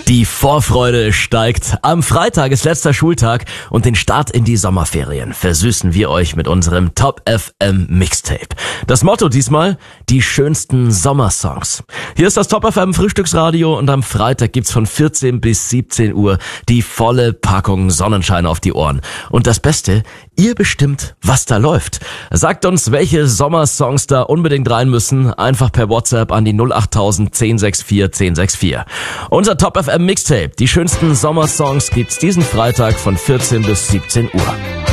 Die Vorfreude steigt. Am Freitag ist letzter Schultag und den Start in die Sommerferien versüßen wir euch mit unserem Top FM Mixtape. Das Motto diesmal: die schönsten Sommersongs. Hier ist das Top FM Frühstücksradio und am Freitag gibt's von 14 bis 17 Uhr die volle Packung Sonnenschein auf die Ohren. Und das Beste: ihr bestimmt, was da läuft. Sagt uns, welche Sommersongs da unbedingt rein müssen. Einfach per WhatsApp an die 08000 1064 1064. Unser Top FM Mixtape, die schönsten Sommersongs, gibt's diesen Freitag von 14 bis 17 Uhr.